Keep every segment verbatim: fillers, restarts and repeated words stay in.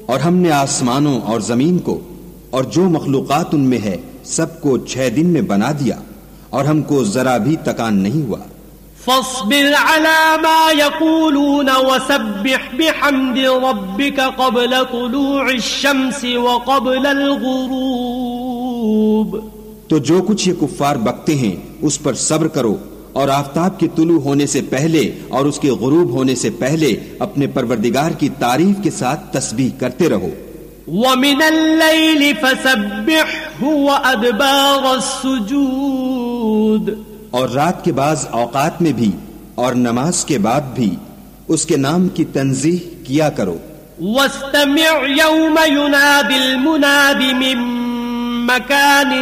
اور ہم نے آسمانوں اور زمین کو اور جو مخلوقات ان میں ہے سب کو چھ دن میں بنا دیا اور ہم کو ذرا بھی تکان نہیں ہوا. فاصبر على ما يقولون وسبح بحمد ربك قبل طلوع الشمس وقبل الغروب. تو جو کچھ یہ کفار بکتے ہیں اس پر صبر کرو اور آفتاب کے طلوع ہونے سے پہلے اور اس کے غروب ہونے سے پہلے اپنے پروردگار کی تعریف کے ساتھ تسبیح کرتے رہو. وَمِنَ اللَّيْلِ فَسَبِّحْهُ وَأَدْبَارَ السُّجُودِ. اور رات کے بعض اوقات میں بھی اور نماز کے بعد بھی اس کے نام کی تنزیح کیا کرو. وَاسْتَمِعْ يَوْمَ يُنَادِ الْمُنَادِ مِن مَّكَانٍ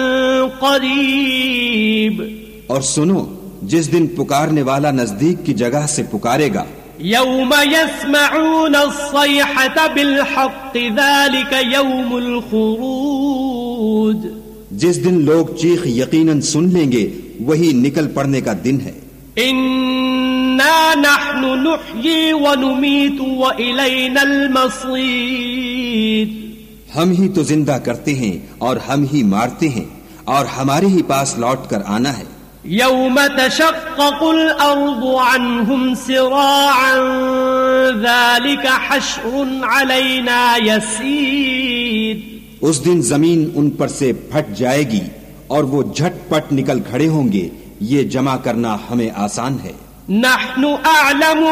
قَرِيبٍ. اور سنو جس دن پکارنے والا نزدیک کی جگہ سے پکارے گا. يوم يسمعون الصيحة بالحق ذلك يوم الخروج. جس دن لوگ چیخ یقیناً سن لیں گے وہی نکل پڑنے کا دن ہے. إنا نحن نحيي ونميت وإلينا المصير. ہم ہی تو زندہ کرتے ہیں اور ہم ہی مارتے ہیں اور ہمارے ہی پاس لوٹ کر آنا ہے. يوم تشقق الأرض عنهم سراعا ذلك حشر علينا يسير. اس دن زمین ان پر سے پھٹ جائے گی اور وہ جھٹ پٹ نکل کھڑے ہوں گے. یہ جمع کرنا ہمیں آسان ہے. نحن أعلم